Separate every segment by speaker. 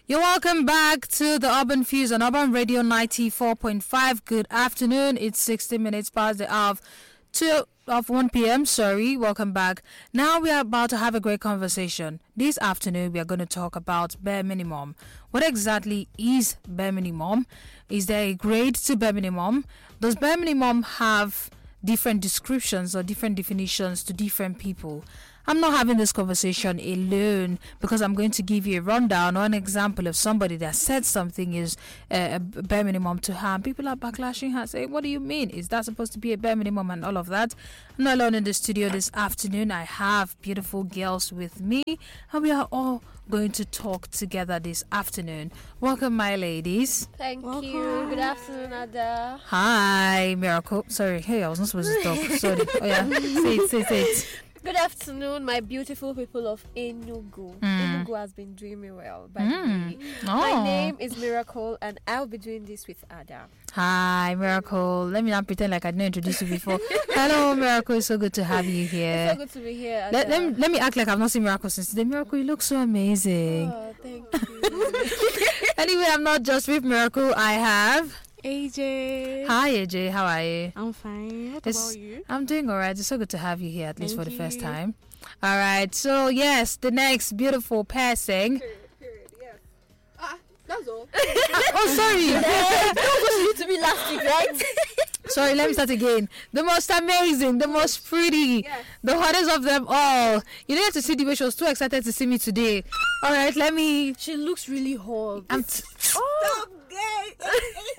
Speaker 1: You're welcome back to the Urban Fuse on Urban Radio 94.5. Good afternoon. It's 60 minutes past the hour of 1 p.m. Sorry, welcome back. Now we are about to have a great conversation. This afternoon we are going to talk about bare minimum. What exactly is bare minimum? Is there a grade to bare minimum? Does bare minimum have different descriptions or different definitions to different people? I'm not having this conversation alone because I'm going to give you a rundown or an example of somebody that said something is a bare minimum to her. And people are backlashing her, saying, what do you mean? Is that supposed to be a bare minimum and all of that? I'm not alone in the studio this afternoon. I have beautiful girls with me and we are all going to talk together this afternoon. Welcome, my ladies.
Speaker 2: Thank you. Good afternoon, Ada.
Speaker 1: Hi, Miracle. Sorry, hey, I was not supposed to talk. Sorry. Oh, yeah. Say it.
Speaker 2: Good afternoon, my beautiful people of Enugu. Enugu has been doing me well, by the way. My name is Miracle, and I'll be doing this with Ada.
Speaker 1: Hi, Miracle. Let me not pretend like I didn't introduce you before. Hello, Miracle. It's so good to have you here.
Speaker 2: It's so good to be here, Ada.
Speaker 1: Let me act like I've not seen Miracle since today. Miracle, you look so amazing.
Speaker 2: Oh, thank you.
Speaker 1: Anyway, I'm not just with Miracle. I have
Speaker 3: AJ.
Speaker 1: Hi, AJ. How are you?
Speaker 3: I'm fine. What about you?
Speaker 1: I'm doing all right. It's so good to have you here, at least for the first time. All right. So, yes, the next beautiful person.
Speaker 2: Period, yes. That's all.
Speaker 1: Oh, sorry.
Speaker 2: That was supposed to be last week, right?
Speaker 1: Sorry, let me start again. The most amazing, the most pretty, the hottest of them all. You don't have to see the way she was too excited to see me today. All right, let me.
Speaker 2: She looks really hot.
Speaker 4: Stop, gay.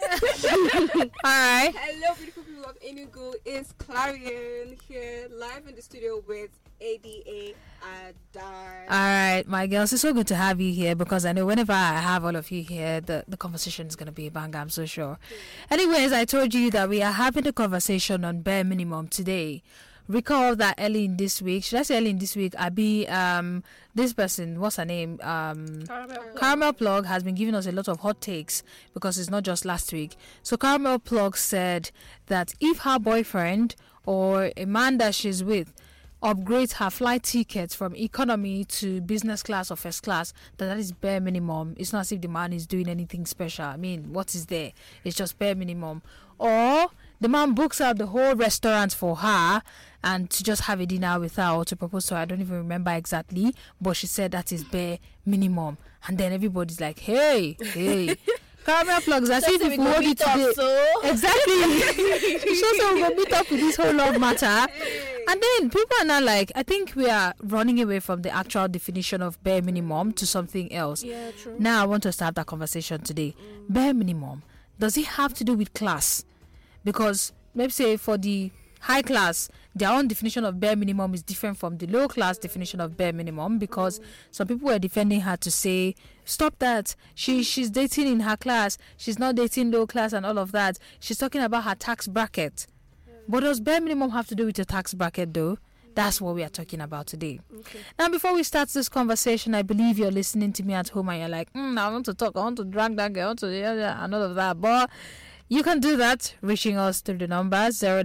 Speaker 1: All right.
Speaker 4: Hello, beautiful people of Enugu. It's Clarion here, live in the studio with ADA Adar.
Speaker 1: All right, my girls, it's so good to have you here because I know whenever I have all of you here, the conversation is going to be a banger, I'm so sure. Anyways, I told you that we are having a conversation on bare minimum today. Recall that early in this week, should I say early in this week, this person, what's her name? Caramel Plug has been giving us a lot of hot takes because it's not just last week. So Caramel Plug said that if her boyfriend or a man that she's with upgrades her flight tickets from economy to business class or first class, that is bare minimum. It's not as if the man is doing anything special. I mean, what is there? It's just bare minimum. Or the man books out the whole restaurant for her and to just have a dinner with her or to propose to her. I don't even remember exactly, but she said that is bare minimum. And then everybody's like, hey. Caramel Plugs, as if we hold it today. Exactly. So we're going to meet up with this whole love matter. And then people are now like, I think we are running away from the actual definition of bare minimum to something else.
Speaker 2: Yeah, true.
Speaker 1: Now I want us to have that conversation today. Bare minimum, does it have to do with class? Because maybe say for the high class, their own definition of bare minimum is different from the low class definition of bare minimum, because some people were defending her to say, stop that, she's dating in her class, she's not dating low class and all of that. She's talking about her tax bracket. But does bare minimum have to do with your tax bracket though? That's what we are talking about today. Okay. Now, before we start this conversation, I believe you're listening to me at home and you're like, I want to talk, I want to drag that girl, I want to and all of that. But you can do that reaching us through the number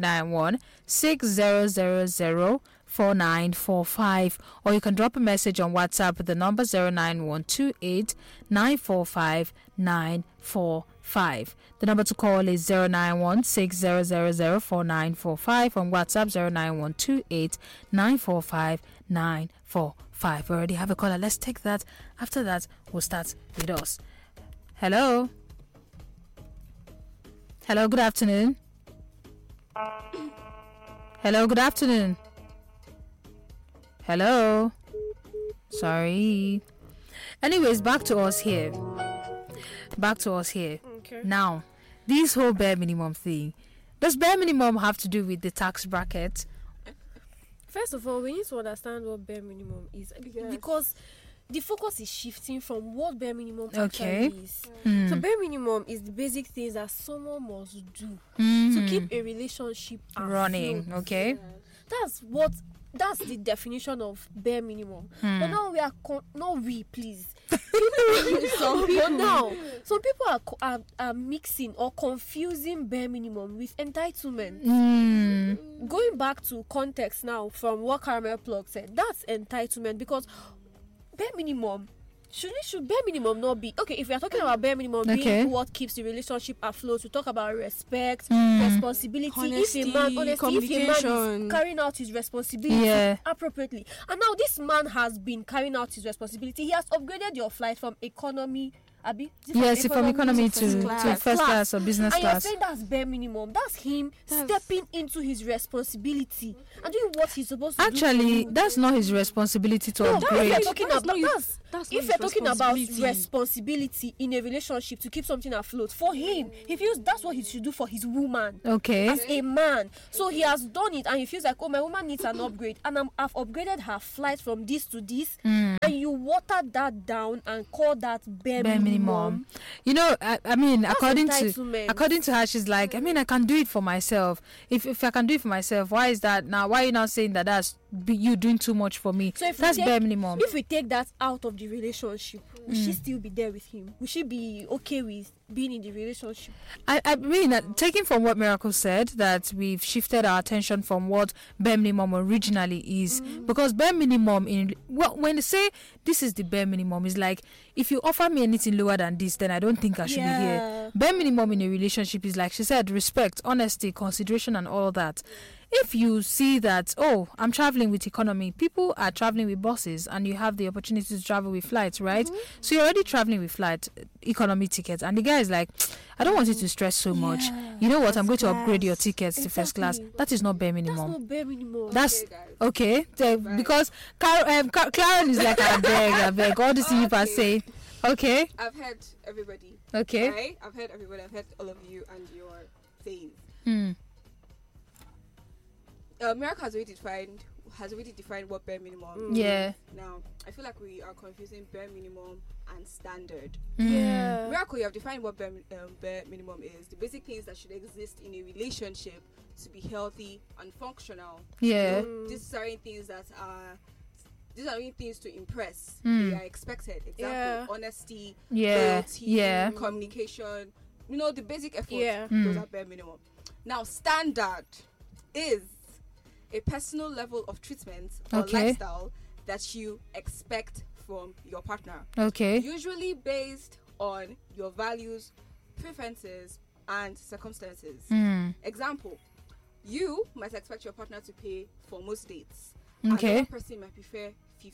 Speaker 1: 091-6000-4945, or you can drop a message on WhatsApp with the number 09128-945-945. The number to call is 091-6000-4945, on WhatsApp 09128-945-945. We already have a caller. Let's take that. After that, we'll start with us. Hello. Hello, good afternoon. Hello, good afternoon. Hello. Sorry. Anyways, back to us here.
Speaker 2: Okay.
Speaker 1: Now, this whole bare minimum thing. Does bare minimum have to do with the tax bracket?
Speaker 2: First of all, we need to understand what bare minimum is, because the focus is shifting from what bare minimum actually is. So bare minimum is the basic things that someone must do to keep a relationship
Speaker 1: running.
Speaker 2: afloat.
Speaker 1: Okay.
Speaker 2: That's the definition of bare minimum. But now we are please. Some people are mixing or confusing bare minimum with entitlement. Going back to context now from what Caramel Plug said, that's entitlement, because bare minimum should bare minimum not be okay? If we are talking about bare minimum being what keeps the relationship afloat, we talk about respect, responsibility.
Speaker 3: Honesty,
Speaker 2: if a man is carrying out his responsibility appropriately, and now this man has been carrying out his responsibility, he has upgraded your flight from economy.
Speaker 1: From economy to first class or business
Speaker 2: and
Speaker 1: class.
Speaker 2: You're saying that's bare minimum. That's him stepping into his responsibility and doing what he's supposed to do.
Speaker 1: Actually, that's not his responsibility to upgrade.
Speaker 2: If you're talking about responsibility in a relationship to keep something afloat, for him, he feels that's what he should do for his woman.
Speaker 1: Okay.
Speaker 2: As a man. So he has done it and he feels like, oh, my woman needs an upgrade. And I've upgraded her flight from this to this. And you watered that down and call that bare minimum.
Speaker 1: You know, I mean, according to her, she's like, I mean, I can do it for myself. If I can do it for myself, why is that now? Why are you now saying that that's you doing too much for me?
Speaker 2: So
Speaker 1: that's bare minimum.
Speaker 2: If we take that out of the relationship, will she still be there with him? Will she be okay with being in the relationship?
Speaker 1: I mean, taking from what Miracle said, that we've shifted our attention from what bare minimum originally is, because bare minimum when they say this is the bare minimum, is like, if you offer me anything lower than this, then I don't think I should be here. Bare minimum in a relationship is, like she said, respect, honesty, consideration, and all that. If you see that, oh, I'm traveling with economy, people are traveling with buses, and you have the opportunity to travel with flights, right? So you're already traveling with flight economy tickets, and the guy is like, I don't want you to stress so much. You know what? I'm going to upgrade your tickets to first class. That is not bare minimum.
Speaker 2: That's not bare minimum.
Speaker 1: That's okay. Because Claren is like, I beg. All the things you say. Okay.
Speaker 4: I've heard everybody.
Speaker 1: Okay.
Speaker 4: Right? I've heard everybody. I've heard all of you and your sayings. Miracle has already defined what bare minimum is. Now, I feel like we are confusing bare minimum and standard. Miracle, you have defined what bare minimum is. The basic things that should exist in a relationship to be healthy and functional. These are things that are... These are things to impress. They are expected. Example, honesty, loyalty, communication. You know, the basic effort. Those are bare minimum. Now, standard is a personal level of treatment or lifestyle that you expect from your partner. Usually based on your values, preferences, and circumstances. Example, you might expect your partner to pay for most dates. Another person might prefer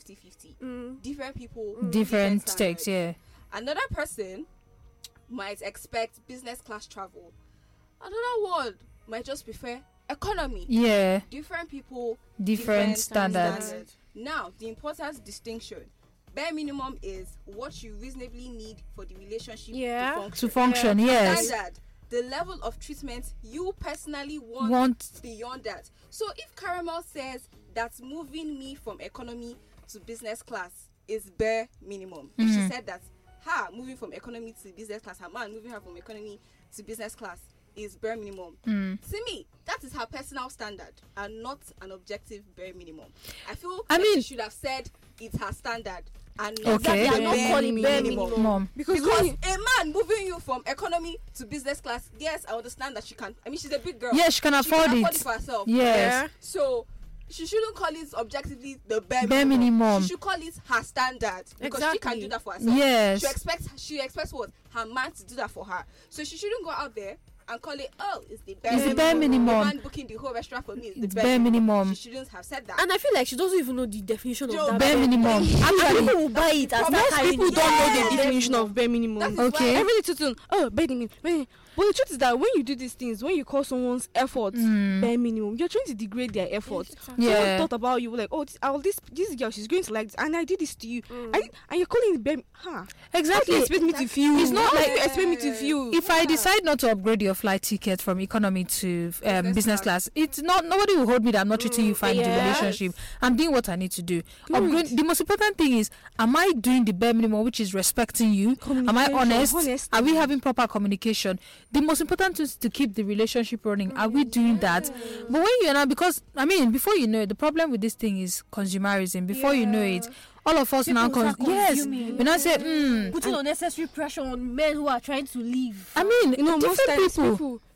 Speaker 4: 50-50. Different people,
Speaker 1: different stakes.
Speaker 4: Another person might expect business class travel. Another one might just prefer economy. Different people, different standards. Now, the important distinction: bare minimum is what you reasonably need for the relationship to function. Standard, the level of treatment you personally want beyond that. So if Caramel says that moving me from economy to business class is bare minimum, if she said that moving from economy to business class, her man moving her from economy to business class is bare minimum. To me, that is her personal standard and not an objective bare minimum. I feel she should have said it's her standard and not calling bare minimum. Because a man moving you from economy to business class, yes, I understand that she can. I mean, she's a big girl.
Speaker 1: Yes, she can afford it
Speaker 4: for herself.
Speaker 1: Yes.
Speaker 4: So she shouldn't call it objectively the bare
Speaker 1: minimum.
Speaker 4: She should call it her standard because she can do that for herself.
Speaker 1: Yes.
Speaker 4: She expects what? Her man to do that for her. So she shouldn't go out there and call it, it's the bare minimum. The man booking the whole restaurant for me is the bare minimum. She shouldn't have said that.
Speaker 2: And I feel like she doesn't even know the definition of that
Speaker 1: bare minimum.
Speaker 2: Actually, people will buy it and
Speaker 3: most people don't know the definition of bare minimum. Everybody to bare minimum. But the truth is that when you do these things, when you call someone's effort bare minimum, you're trying to degrade their effort. Someone thought about you, like, this girl, she's going to like this, and I did this to you. And you're calling it bare.
Speaker 1: Exactly.
Speaker 3: How do you expect me to feel?
Speaker 1: It's not like
Speaker 3: you expect me to feel.
Speaker 1: If I decide not to upgrade your flight ticket from economy to business class, it's not, nobody will hold me that I'm not treating you fine in the relationship. I'm doing what I need to do. The most important thing is, am I doing the bare minimum, which is respecting you? Am I honest? Honesty. Are we having proper communication? The most important thing is to keep the relationship running. Are we doing that? But when you're not, because I mean, before you know it, the problem with this thing is consumerism. Before you know it, all of us
Speaker 2: people
Speaker 1: now we now say
Speaker 2: putting unnecessary pressure on men who are trying to leave.
Speaker 1: I mean,
Speaker 3: most
Speaker 1: different
Speaker 3: times people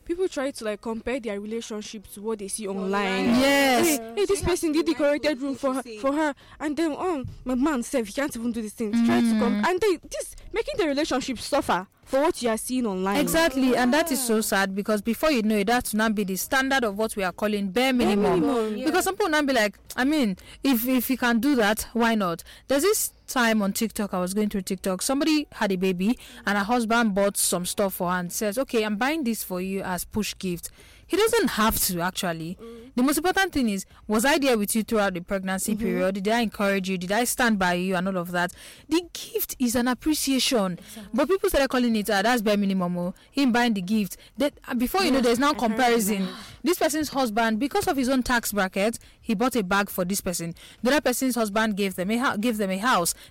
Speaker 3: people try to like compare their relationship to what they see online.
Speaker 1: Yes.
Speaker 3: Hey, this person did the corrected room for her, and then my man said he can't even do these things. Try to come, and this making the relationship suffer for what you are seeing online.
Speaker 1: Exactly, and that is so sad, because before you know it, that will not be the standard of what we are calling bare minimum. Because some people now be like, I mean, if you can do that, why not? There's this time on TikTok, I was going through TikTok, somebody had a baby and her husband bought some stuff for her and says, okay, I'm buying this for you as push gift. He doesn't have to, actually. The most important thing is, was I there with you throughout the pregnancy period? Did I encourage you? Did I stand by you and all of that? The gift is an appreciation. Exactly. But people started calling it, that's bare minimum. Him buying the gift. Before you know, there's now comparison. This person's husband, because of his own tax bracket, he bought a bag for this person. The other person's husband gave them a house.